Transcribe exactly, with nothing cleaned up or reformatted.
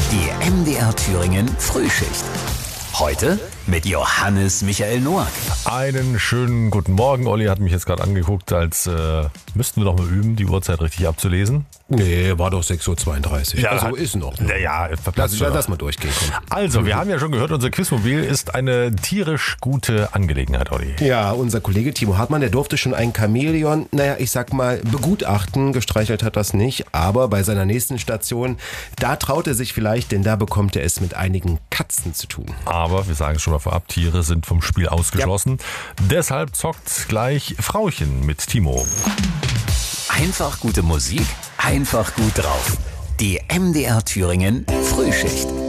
Die M D R Thüringen Frühschicht. Heute mit Johannes Michael Noack. Einen schönen guten Morgen. Olli hat mich jetzt gerade angeguckt, als äh, müssten wir doch mal üben, die Uhrzeit richtig abzulesen. Nee, war doch sechs Uhr zweiunddreißig. Ja, also ist noch. Naja, Lass, lass mal durchgehen. Komm. Also, wir haben ja schon gehört, unser Quizmobil ist eine tierisch gute Angelegenheit, Olli. Ja, unser Kollege Timo Hartmann, der durfte schon ein Chamäleon, naja, ich sag mal, begutachten. Gestreichelt hat das nicht, aber bei seiner nächsten Station, da traut er sich vielleicht, denn da bekommt er es mit einigen Katzen zu tun. Aber wir sagen es schon mal vorab, Tiere sind vom Spiel ausgeschlossen. Ja. Deshalb zockt gleich Frauchen mit Timo. Einfach gute Musik, einfach gut drauf. Die M D R Thüringen Frühschicht.